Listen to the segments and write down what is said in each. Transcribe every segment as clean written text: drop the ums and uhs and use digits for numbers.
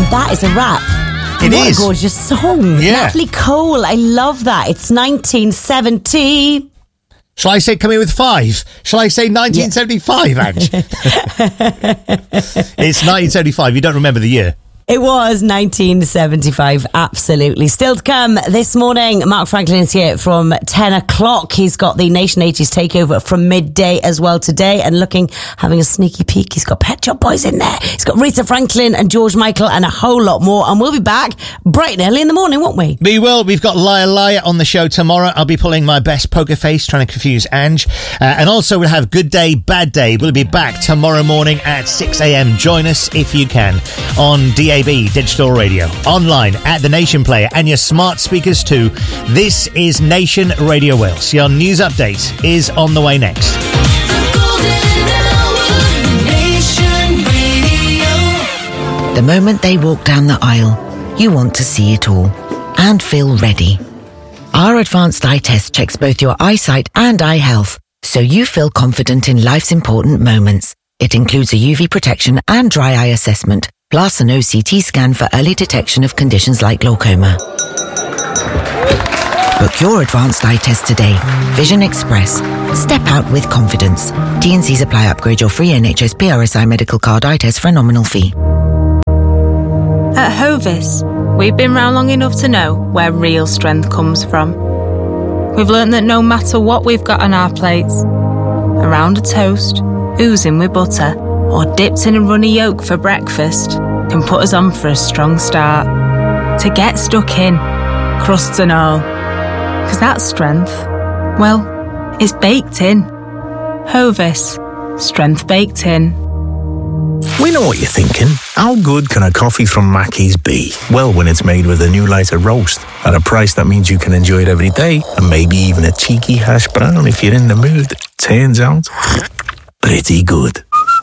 that is a wrap. It What is. a gorgeous song. Yeah. Natalie Cole, I love that. It's 1970. Shall I say come in with 5? Shall I say 1975, Ange? It's 1975. You don't remember the year. It was 1975, absolutely. Still to come this morning, Mark Franklin is here from 10 o'clock. He's got the Nation 80s takeover from midday as well today, and having a sneaky peek. He's got Pet Shop Boys in there. He's got Rita Franklin and George Michael and a whole lot more. And we'll be back bright and early in the morning, won't we? We will. We've got Liar Liar on the show tomorrow. I'll be pulling my best poker face, trying to confuse Ange. And also we'll have Good Day, Bad Day. We'll be back tomorrow morning at 6 a.m. Join us if you can on DAB, Digital Radio, online at the Nation Player and your smart speakers too. This is Nation Radio Wales. Your news update is on the way next. The moment they walk down the aisle, you want to see it all and feel ready. Our advanced eye test checks both your eyesight and eye health, so you feel confident in life's important moments. It includes a UV protection and dry eye assessment, plus an OCT scan for early detection of conditions like glaucoma. Book your advanced eye test today. Vision Express. Step out with confidence. T&Cs apply. Upgrade your free NHS PRSI medical card eye test for a nominal fee. At Hovis, we've been round long enough to know where real strength comes from. We've learnt that no matter what we've got on our plates, around a toast, oozing with butter, or dipped in a runny yolk for breakfast, can put us on for a strong start. To get stuck in, crusts and all. Because that strength, well, is baked in. Hovis, strength baked in. We know what you're thinking. How good can a coffee from Mackey's be? Well, when it's made with a new lighter roast at a price that means you can enjoy it every day, and maybe even a cheeky hash brown if you're in the mood. Turns out, pretty good.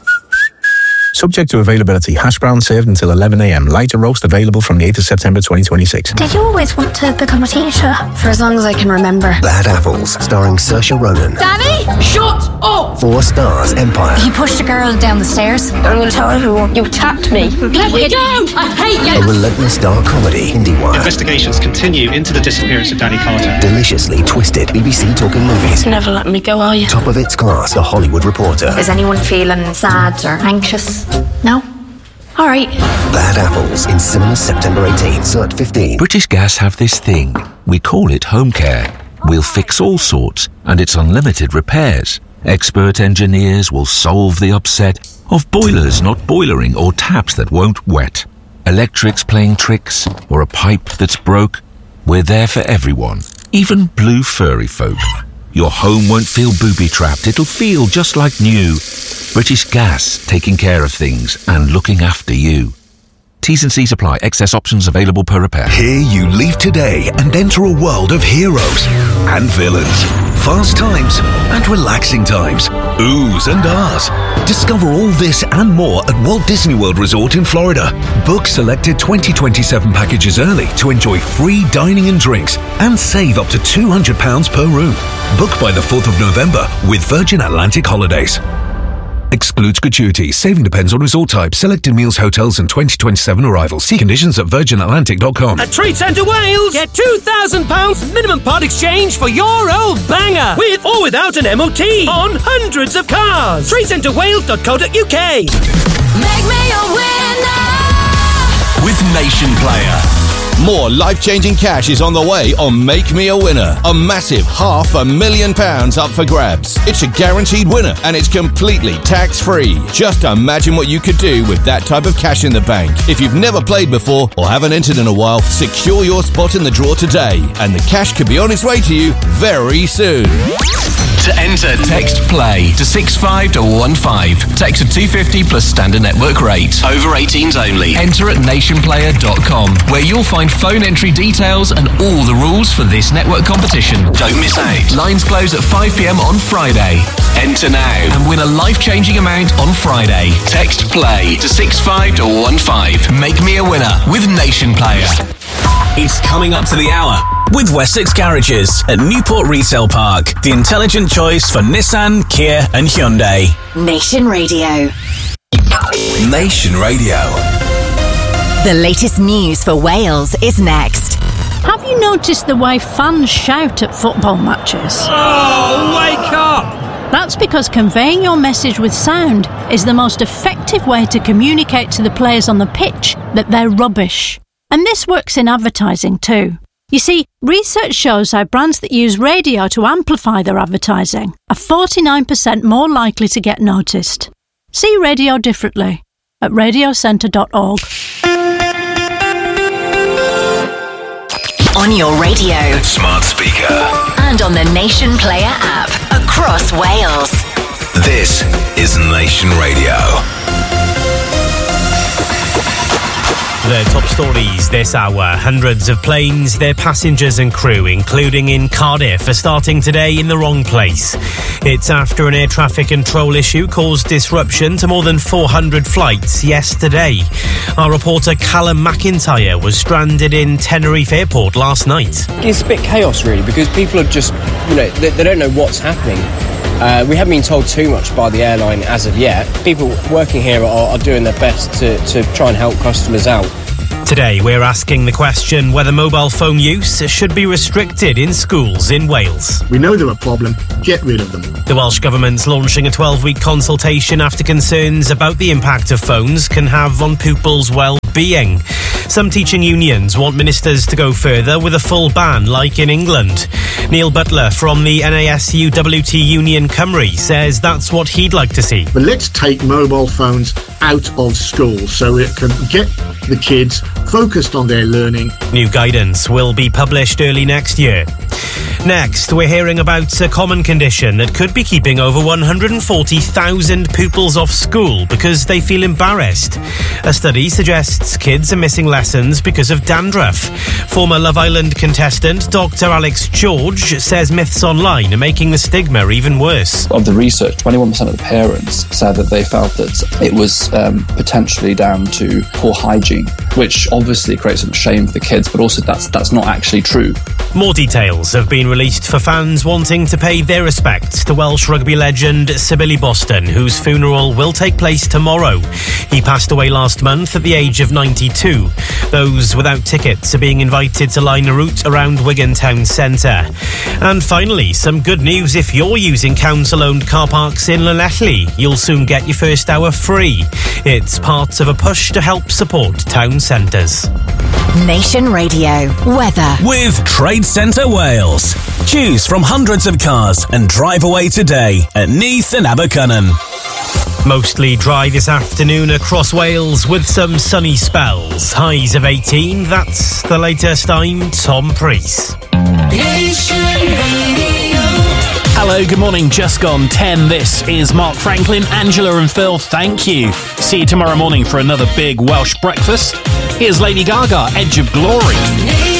Subject to availability. Hash brown served until 11 a.m. Lighter roast available from the 8th of September 2026. Did you always want to become a teacher? For as long as I can remember. Bad Apples, starring Saoirse Ronan. Danny! Shut up! 4 Stars Empire. You pushed a girl down the stairs. I'm going to tell everyone. You attacked me. Let me go! I hate you! A relentless dark comedy. IndieWire. Investigations continue into the disappearance of Danny Carter. Deliciously twisted. BBC Talking Movies. Never let me go, are you? Top of its class. The Hollywood Reporter. Is anyone feeling sad or anxious? No? All right. Bad Apples in cinemas September 18th, so at 15. British Gas have this thing. We call it home care. We'll fix all sorts, and it's unlimited repairs. Expert engineers will solve the upset of boilers not boilering or taps that won't wet. Electrics playing tricks or a pipe that's broke. We're there for everyone, even blue furry folk. Your home won't feel booby-trapped. It'll feel just like new. British Gas, taking care of things and looking after you. T's and C's apply. Excess options available per repair. Here you leave today and enter a world of heroes and villains, fast times and relaxing times, oohs and ahs. Discover all this and more at Walt Disney World Resort in Florida. Book selected 2027 packages early to enjoy free dining and drinks and save up to £200 per room. Book by the 4th of November with Virgin Atlantic Holidays. Excludes gratuities. Saving depends on resort type. Selected meals, hotels and 2027 arrivals. See conditions at virginatlantic.com. At Trade Centre Wales, get £2,000 minimum part exchange for your old banger, with or without an MOT, on hundreds of cars. TradeCentreWales.co.uk. Make me a winner with Nation Player. More life-changing cash is on the way on Make Me a Winner. A massive £500,000 up for grabs. It's a guaranteed winner and it's completely tax-free. Just imagine what you could do with that type of cash in the bank. If you've never played before or haven't entered in a while, secure your spot in the draw today and the cash could be on its way to you very soon. To enter, text PLAY to 65115. Text to 250 plus standard network rate. Over 18s only. Enter at nationplayer.com, where you'll find phone entry details and all the rules for this network competition. Don't miss out. Lines close at 5 p.m. on Friday. Enter now and win a life-changing amount on Friday. Text PLAY to 65115. Make me a winner with Nation Player. It's coming up to the hour with Wessex Garages at Newport Retail Park, the intelligent choice for Nissan, Kia and Hyundai. Nation Radio. Nation Radio. The latest news for Wales is next. Have you noticed the way fans shout at football matches? Oh, wake up! That's because conveying your message with sound is the most effective way to communicate to the players on the pitch that they're rubbish. And this works in advertising too. You see, research shows how brands that use radio to amplify their advertising are 49% more likely to get noticed. See radio differently at radiocentre.org. On your radio, smart speaker, and on the Nation Player app across Wales. This is Nation Radio. The top stories this hour. Hundreds of planes, their passengers and crew, including in Cardiff, are starting today in the wrong place. It's after an air traffic control issue caused disruption to more than 400 flights yesterday. Our reporter Callum McIntyre was stranded in Tenerife Airport last night. It's a bit chaos, really, because people are just, they don't know what's happening. We haven't been told too much by the airline as of yet. People working here are doing their best to try and help customers out. Today, we're asking the question whether mobile phone use should be restricted in schools in Wales. We know they're a problem. Get rid of them. The Welsh Government's launching a 12-week consultation after concerns about the impact of phones can have on pupils' well-being. Some teaching unions want ministers to go further with a full ban, like in England. Neil Butler from the NASUWT Union Cymru says that's what he'd like to see. But let's take mobile phones out of school so it can get the kids focused on their learning. New guidance will be published early next year. Next, we're hearing about a common condition that could be keeping over 140,000 pupils off school because they feel embarrassed. A study suggests kids are missing lessons because of dandruff. Former Love Island contestant Dr. Alex George says myths online are making the stigma even worse. Of the research, 21% of the parents said that they felt that it was potentially down to poor hygiene, which obviously creates some shame for the kids, but also that's not actually true. More details have been released for fans wanting to pay their respects to Welsh rugby legend Sir Billy Boston, whose funeral will take place tomorrow. He passed away last month at the age of 92. Those without tickets are being invited to line a route around Wigan Town Centre. And finally, some good news if you're using council-owned car parks in Llanelli. You'll soon get your first hour free. It's part of a push to help support town centres. Nation Radio weather with Trade Centre Wales. Choose from hundreds of cars and drive away today at Neath and Abercynon. Mostly dry this afternoon across Wales with some sunny spells. Highs of 18. That's the latest. I'm Tom Preece. Hello, good morning. Just gone 10. This is Mark Franklin, Angela and Phil. Thank you. See you tomorrow morning for another big Welsh breakfast. Here's Lady Gaga, Edge of Glory.